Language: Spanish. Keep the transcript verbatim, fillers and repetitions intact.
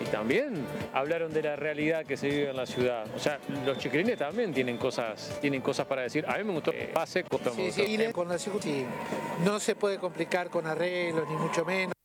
también hablaron de la realidad que se vive en la ciudad. O sea, los chiquilines también tienen cosas, tienen cosas para decir. A mí me gustó eh, pase, sí, sí, y con la sí, no se puede complicar con arreglos, ni mucho menos.